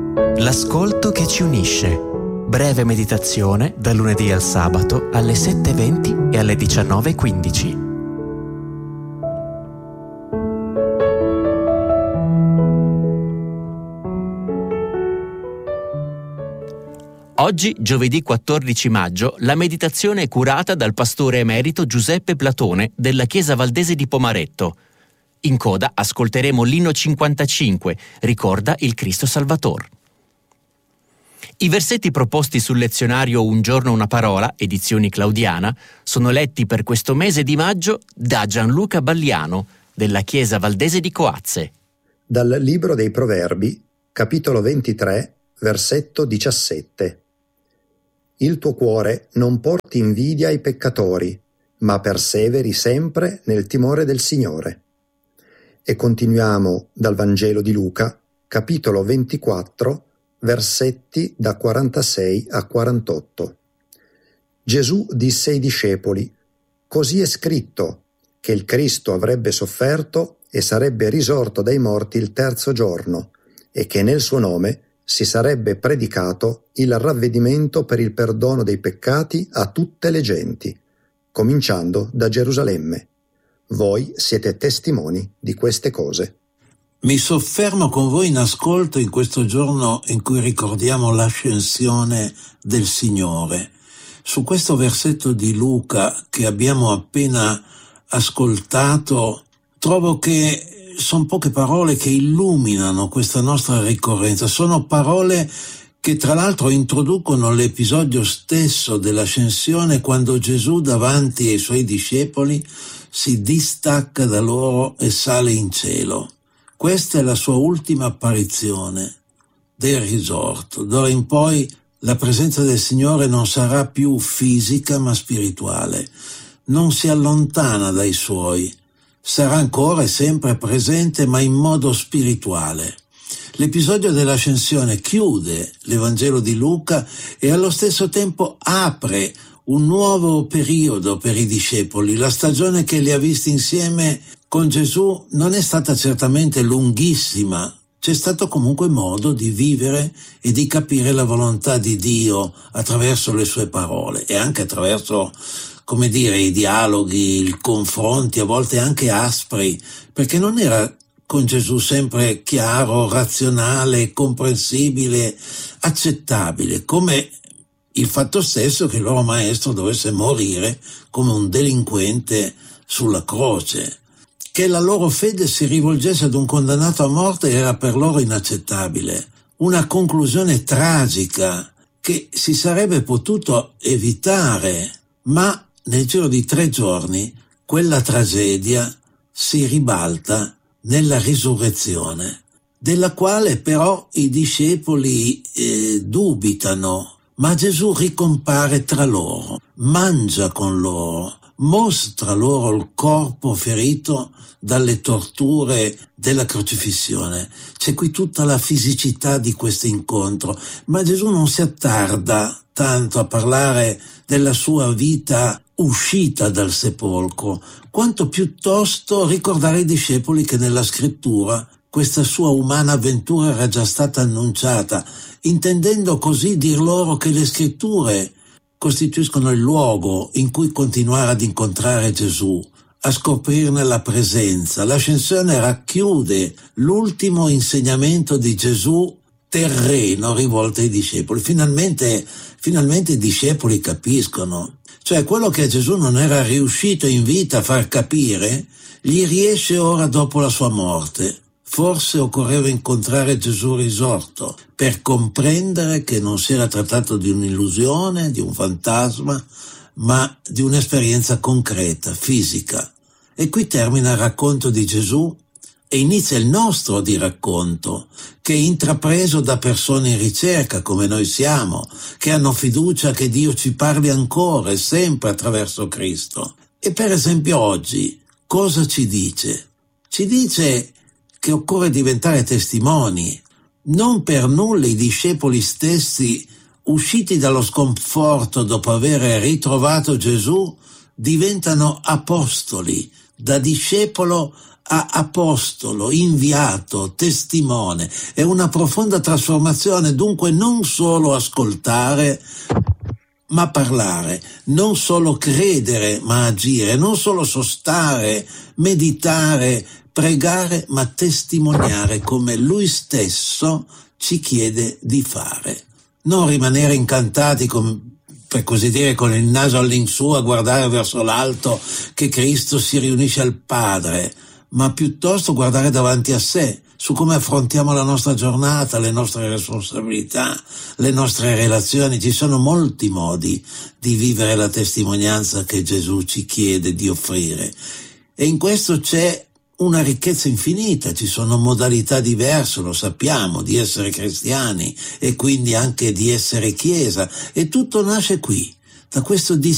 L'ascolto che ci unisce. Breve meditazione dal lunedì al sabato alle 7:20 e alle 19:15. Oggi, giovedì 14 maggio, la meditazione è curata dal pastore emerito Giuseppe Platone della Chiesa Valdese di Pomaretto. In coda ascolteremo l'inno 55, Ricorda il Cristo Salvator. I versetti proposti sul lezionario Un giorno una parola, edizioni Claudiana, sono letti per questo mese di maggio da Gianluca Balliano, della Chiesa Valdese di Coazze. Dal Libro dei Proverbi, capitolo 23, versetto 17. Il tuo cuore non porti invidia ai peccatori, ma perseveri sempre nel timore del Signore. E continuiamo dal Vangelo di Luca, capitolo 24, versetti da 46 a 48. Gesù disse ai discepoli: «Così è scritto, che il Cristo avrebbe sofferto e sarebbe risorto dai morti il terzo giorno, e che nel suo nome si sarebbe predicato il ravvedimento per il perdono dei peccati a tutte le genti, cominciando da Gerusalemme. Voi siete testimoni di queste cose». Mi soffermo con voi in ascolto in questo giorno in cui ricordiamo l'ascensione del Signore. Su questo versetto di Luca che abbiamo appena ascoltato, trovo che sono poche parole che illuminano questa nostra ricorrenza. Sono parole che tra l'altro introducono l'episodio stesso dell'ascensione, quando Gesù davanti ai suoi discepoli si distacca da loro e sale in cielo. Questa è la sua ultima apparizione del risorto. D'ora in poi la presenza del Signore non sarà più fisica ma spirituale. Non si allontana dai suoi. Sarà ancora e sempre presente ma in modo spirituale. L'episodio dell'ascensione chiude l'Evangelo di Luca e allo stesso tempo apre un nuovo periodo per i discepoli. La stagione che li ha visti insieme con Gesù non è stata certamente lunghissima, c'è stato comunque modo di vivere e di capire la volontà di Dio attraverso le sue parole e anche attraverso, i dialoghi, i confronti, a volte anche aspri, perché non era con Gesù sempre chiaro, razionale, comprensibile, accettabile, come il fatto stesso che il loro maestro dovesse morire come un delinquente sulla croce. Che la loro fede si rivolgesse ad un condannato a morte era per loro inaccettabile, una conclusione tragica che si sarebbe potuto evitare, ma nel giro di 3 giorni quella tragedia si ribalta nella risurrezione, della quale però i discepoli dubitano, ma Gesù ricompare tra loro, mangia con loro, mostra loro il corpo ferito dalle torture della crocifissione. C'è qui tutta la fisicità di questo incontro, ma Gesù non si attarda tanto a parlare della sua vita uscita dal sepolcro, quanto piuttosto ricordare ai discepoli che nella scrittura questa sua umana avventura era già stata annunciata, intendendo così dir loro che le scritture costituiscono il luogo in cui continuare ad incontrare Gesù, a scoprirne la presenza. L'ascensione racchiude l'ultimo insegnamento di Gesù terreno rivolto ai discepoli. Finalmente i discepoli capiscono. Cioè quello che a Gesù non era riuscito in vita a far capire, gli riesce ora dopo la sua morte. Forse occorreva incontrare Gesù risorto per comprendere che non si era trattato di un'illusione, di un fantasma, ma di un'esperienza concreta, fisica. E qui termina il racconto di Gesù e inizia il nostro di racconto, che è intrapreso da persone in ricerca come noi siamo, che hanno fiducia che Dio ci parli ancora e sempre attraverso Cristo. E per esempio oggi cosa ci dice? Ci dice che occorre diventare testimoni. Non per nulla i discepoli stessi, usciti dallo sconforto dopo aver ritrovato Gesù, diventano apostoli. Da discepolo apostolo, inviato, testimone. È una profonda trasformazione, dunque non solo ascoltare, ma parlare, non solo credere, ma agire, non solo sostare, meditare, pregare, ma testimoniare come Lui stesso ci chiede di fare. Non rimanere incantati, per così dire, con il naso all'insù a guardare verso l'alto che Cristo si riunisce al Padre, ma piuttosto guardare davanti a sé, su come affrontiamo la nostra giornata, le nostre responsabilità, le nostre relazioni. Ci sono molti modi di vivere la testimonianza che Gesù ci chiede di offrire, e in questo c'è una ricchezza infinita. Ci sono modalità diverse, lo sappiamo, di essere cristiani e quindi anche di essere Chiesa, e tutto nasce qui, da questo